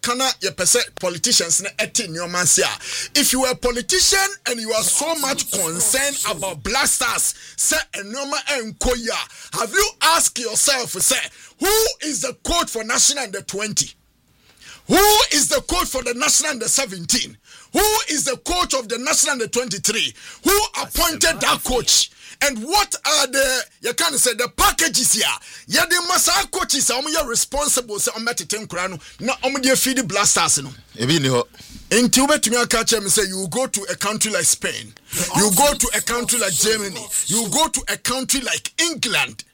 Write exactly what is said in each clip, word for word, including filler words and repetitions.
kana ye pese politicians na eti nyomansia. If you are a politician and you are so much concerned about Black Stars, say enoma enkoya, have you asked yourself, say, who is the coach for national under twenty? Who is the coach for the national under seventeen? Who is the coach of the national under twenty-three? Who appointed that coach? And what are the, you can say, the packages here? Yeah, the massa coaches are only responsible, so I'm at the ten crown, not only feed the Black Stars. In Tibet, to me, catch them say, you go to a country like Spain, you go to a country like Germany, you go to a country like England.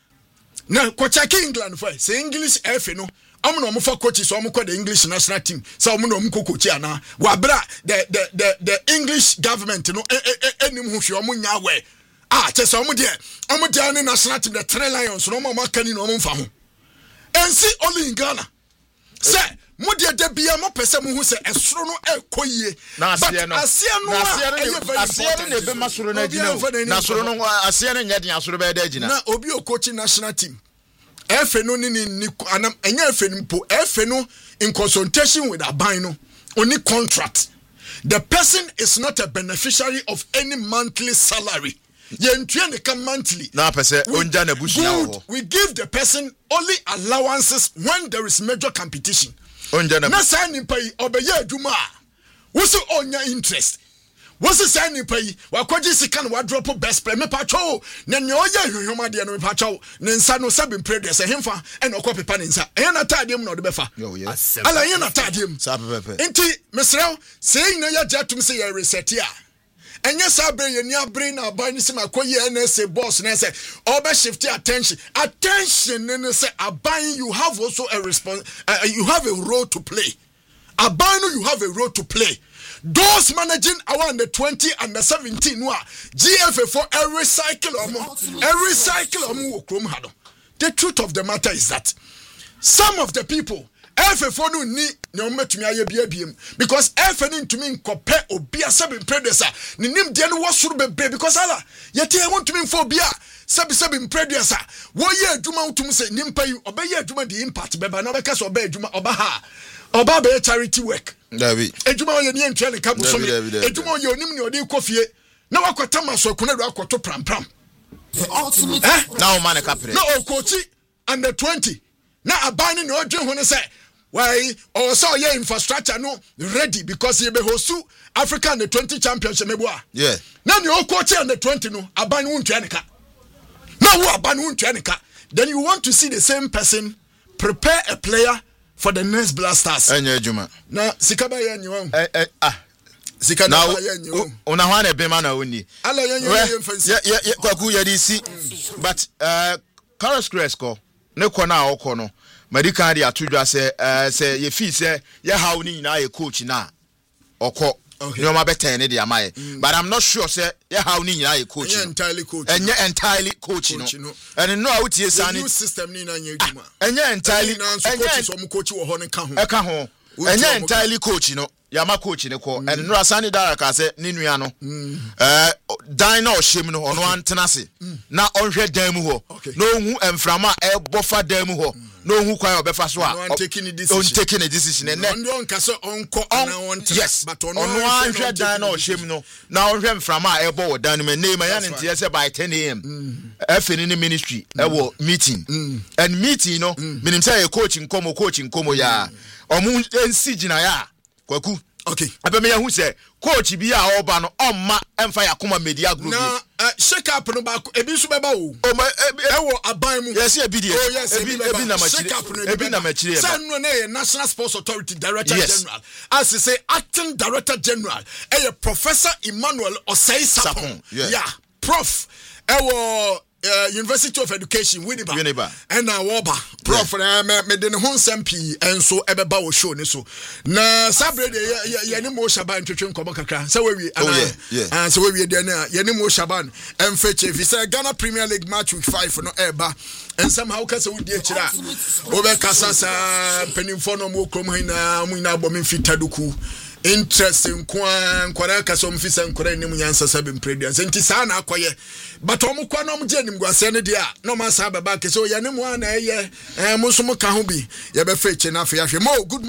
Now, Kochaki England, say English F, you know. I'm no for coaches, so I'm called the English national team. So I'm no coach na. Wabra the the the the English government, you know, any who show munya way. Ah, just I'm there. I'm there in the national team, the Three Lions. No more can no more famu. And see only in Ghana. Say, Mudia de Bia mo pese mu hu se esoro no ekoyie. But asia no asia no be masoro na gina. Na soro no asia no nya de asoro be da gina. Na obi o coaching national team. Efe no ni ni anam enya efe mpo efe no in consultation with Abino only contract. The person is not a beneficiary of any monthly salary. Yentua ne come monthly. Na pese onja na bushia ho. We give the person only allowances when there is major competition. Onja na na say ni pai obeye adwuma wo se onya interest. What's the sign pay? Wakwaji sikan wa drop best play me pacho na ne oye hwehwoma de no me pacho ne nsa no sabin prayer say hemfa e no kopepa ne nsa e na tadem no de befa ala ye na tadem enti mesrew say na ya jatum say ya reset ya enye sabre ye ni abre na aban ni se makoye na say boss na say obe shift attention attention ne say aban you have also a response uh, you have a role to play aban you have a role to play. Those managing around the twenty and the seventeen, G F A for every cycle or more, every cycle or more. The truth of the matter is that some of the people, F A for no need no me to me because F A to me compare or be a seven predecessor. Nim den was should be because Allah yet I want to mean for beer. Sabi sabi predecessor. What year Juma to say Nimpa you obey Juma the impact, Beba no because obey Juma Obaha. Oba be charity work. David. Ejuma ye ni entwe ne kabo so me. Ejuma ye onim ne odi kofie. Na wakota maso ko na do akoto pram pram. Eh? Na o man kapre. Na o coach under twenty. Na abani ne odwen ho ne say why or so ye infrastructure no ready because ye be host Africa under twenty championship meboa. Yeah. Na ne o coach under twenty no abani wuntwe ne ka. Na wo abani wuntwe ne ka. Then you want to see the same person prepare a player for the next Black Stars. Enye juma. Na sikaba ye nyiwo. Eh eh ah. Sikaba ye nyiwo. Una hwane be ma na woni. Ala ye nyiwo ye mfansi. Ye ye kwaku ye di si. But uh Carlos Cresco ne ko na okọ no. Medical dey atudwa say eh say ye fi say ye haw ni nyina ye coach na okọ. Okay. No matter ten de amaye. Mm. But I'm not sure say yeah how ni nyina ye coach. Enye entirely coach. Enye entirely coach no. And no out here say new system ni na nya edwuma. Enye entirely enye so mu coach wo ho ne ka ho. E ka ho. Enye entirely coach no. Yama coach ne ko. And no asani dara ka say ni nua no. Eh dan na o hyem no ono antenase. Na onhwe dan mu ho. No hu emframa e bofa dan mu ho. No who quite obefa so on taking a decision. On taking a decision. And then on kase onko na on yes, but on one hundred dan no shame no. Now on hwem from a ebo dan me name ya ntia say by ten a m. F N in ministry e wo meeting. And meeting no menim say coaching komo coaching komo ya. Omu ensi gina ya. Kwaku. Okay. Abe me ya hu say coach bi a oba no omma emfa yakoma media group. Na shake up no ba ebi so beba wo. O ma e wo aban mu. Yes, ebi dey. Oh yes, ebi ebi na machire. Ebi na machire. Say no na National Sports Authority Director yes. General. As say acting Director General. Eh Professor Emmanuel Osei Sapon. Yeah. yeah. Prof. Eh wo Uh, University of Education Winneba and now Woba Prof na me de ne ho nsam pii enso ebeba wo show ne so na sabre de ye ne mo shaban twetwe nkomo kakra say we ana and so we de na ye ne mo shaban emfeche fi say Ghana Premier League match week five no eba and somehow kasa we de kira obe kasa sa penimfo no mo krom hina mo ina bom fitaduku interesting kwa nkwara kaso mfisa nkwara nim nyansa sabem predians enti sa na akoye but omo kwa no mje nim gwase ne dia no ma sa baba kese o ya ne mo ana eye eh mo so mo ka ho bi ye be fe che na fe ahwe mo good